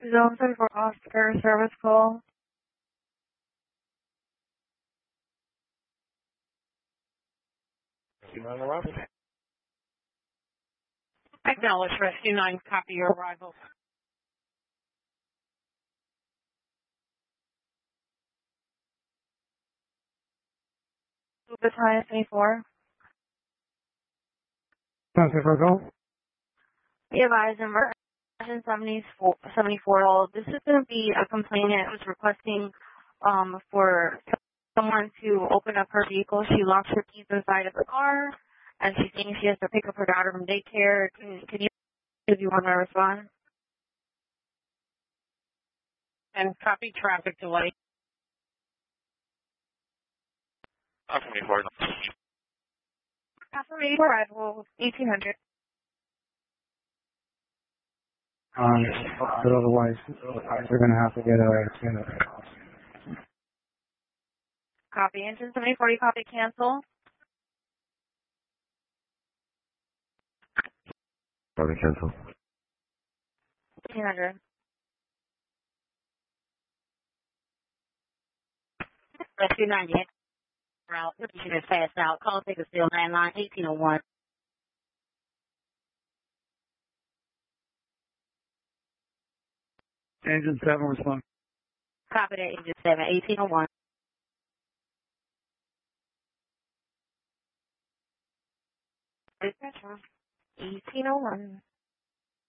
Zone 74 Oscar service call. Acknowledge Rescue 9, copy your arrival. Battalion 24. Transfer call. Be advised, number 74. This is going to be a complainant who's requesting for someone to open up her vehicle. She lost her keys inside of the car, and she's saying she has to pick up her daughter from daycare. Can you, if you want to respond? And copy traffic delay. Affirmative. Affirmative arrival 1800. But otherwise, we're going to have to get a Copy. Engine 7040, copy cancel. Copy cancel. 1800. Rescue 98. Route. Location is fast out. Call take a still landline 1801. Engine 7 respond. Copy that, Engine 7, 1801. Dispatch 1801.